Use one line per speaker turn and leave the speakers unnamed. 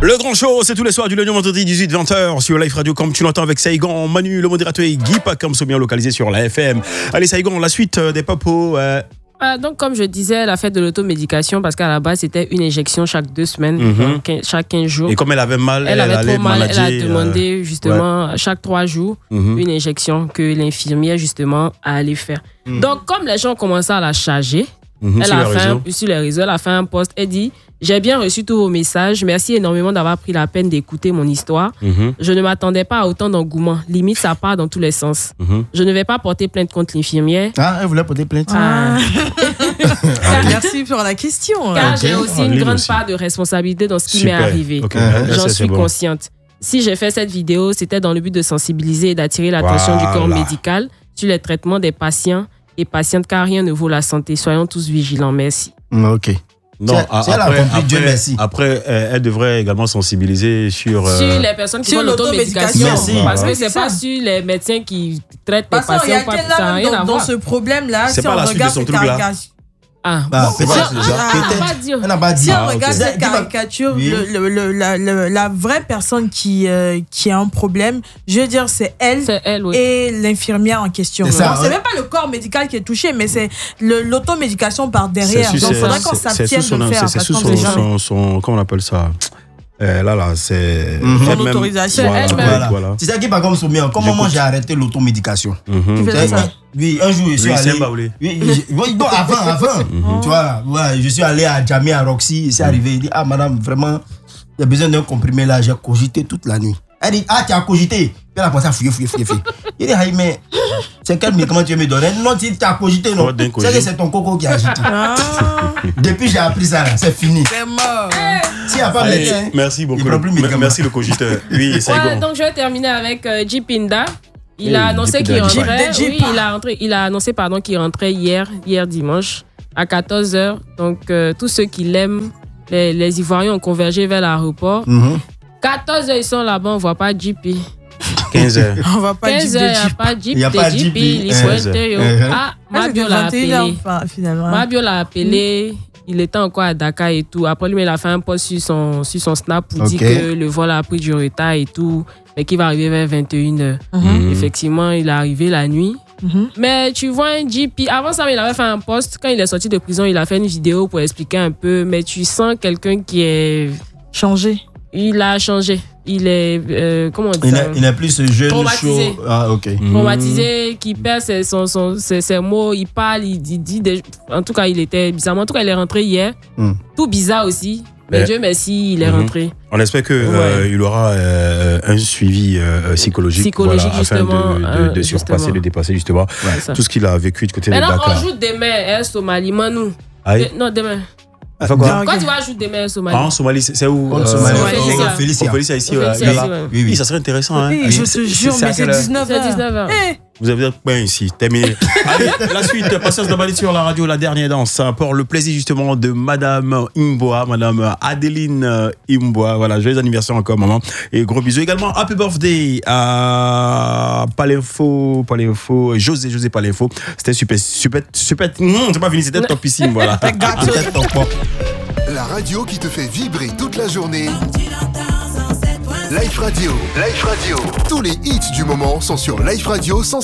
Le grand show, c'est tous les soirs du lundi au vendredi 18-20h sur Live Radio, comme tu l'entends avec Saigon, Manu, le modérateur et Guy Pacam sont bien localisés sur la FM. Allez Saigon, la suite des papos.
Donc, comme je disais, la fête de l'automédication, parce qu'à la base, c'était une injection chaque 2 semaines, donc, chaque 15 jours.
Et comme elle avait mal,
elle avait trop mal,
manager,
elle a demandé justement chaque 3 jours une injection que l'infirmière justement allait faire. Donc, comme les gens commençaient à la charger, elle a fait sur les réseaux, elle a fait un post, elle dit: j'ai bien reçu tous vos messages, merci énormément d'avoir pris la peine d'écouter mon histoire. Je ne m'attendais pas à autant d'engouement, limite ça part dans tous les sens. Je ne vais pas porter plainte contre l'infirmière.
Ah, elle voulait porter plainte.
Merci pour la question.
Car j'ai aussi une grande part de responsabilité dans ce qui m'est arrivé. J'en suis consciente. Si j'ai fait cette vidéo, c'était dans le but de sensibiliser et d'attirer l'attention du corps médical sur les traitements des patients et patientes, car rien ne vaut la santé. Soyons tous vigilants. Merci.
Ok.
Non, après, elle devrait également sensibiliser sur
les personnes qui font l'automédication. Parce que c'est pas sur les médecins qui traitent les patients.
Il y a quel là dans ce problème-là,
si on regarde cette caricature.
Si on regarde cette caricature, la vraie personne qui a un problème, je veux dire, c'est elle et l'infirmière en question. C'est même pas le corps médical qui est touché, mais c'est l'automédication par derrière. Donc, il faudrait qu'on s'abstienne de le faire.
C'est sous son, comment on appelle ça? C'est
son autorisation.
Voilà. C'est ça qui par contre soumis. Comment moi j'ai arrêté l'automédication? Oui, un jour je suis allé. Non, avant. Tu vois, je suis allé à Jamie à Roxy, c'est arrivé, il dit: ah madame, vraiment, il y a besoin d'un comprimé là, j'ai cogité toute la nuit. Elle dit: ah, tu as cogité. Puis elle a commencé à fouiller. Il dit: ah, mais c'est quel médicament tu veux me donner? Non, tu as cogité, non. C'est que c'est ton coco qui a agité. Depuis j'ai appris ça là, c'est fini.
C'est mort.
S'il n'y a pas médecin,
merci beaucoup. Merci le cogiteur. Oui,
donc je vais terminer avec Jipinda. Il a annoncé qu'il rentrait. Il a annoncé qu'il rentrait hier dimanche à 14h. Donc tous ceux qui l'aiment, les Ivoiriens ont convergé vers l'aéroport. 14h ils sont là-bas, on voit pas JP.
15h.
On va pas
15h, il n'y a pas JP. Il est Mabio l'a appelé. Mabio l'a appelé. Il était encore à Dakar et tout. Après, lui, il a fait un post sur son Snap pour dire que le vol a pris du retard et tout, mais qu'il va arriver vers 21h. Effectivement, il est arrivé la nuit. Mais tu vois un JP, avant ça, il avait fait un post. Quand il est sorti de prison, il a fait une vidéo pour expliquer un peu. Mais tu sens quelqu'un qui est
changé.
Il a changé. Il est, comment on dit ça?
Il n'est plus ce jeune
traumatisé.
chaud. Ah, ok.
Traumatisé, qui perd ses mots, il parle, il dit en tout cas, il était bizarre. En tout cas, il est rentré hier. Tout bizarre aussi. Mais Dieu merci, il est rentré.
On espère qu'il aura un suivi psychologique
justement,
afin de surpasser, de dépasser justement tout ce qu'il a vécu du côté de Dakar.
Maintenant, on joue demain, Somalie, Manou. Non, demain. Quand tu vas ajouter demain en Somalie.
En Somalie, c'est où?
En Somalie. Félicia ici.
Oui, ça serait intéressant.
Oui, je te jure, mais c'est 19h.
Vous avez bien ici, terminé. Allez, la suite, Patience Dabali sur la radio, la dernière danse. Pour le plaisir justement de Madame Imboa, Madame Adeline Imboa. Voilà, joyeux anniversaire encore, maman. Et gros bisous. Également, happy birthday à Palinfo, José Palinfo. C'était super. C'est pas fini, c'était topissime, voilà. C'était top.
La radio qui te fait vibrer toute la journée. Live Radio. Tous les hits du moment sont sur Live Radio 107.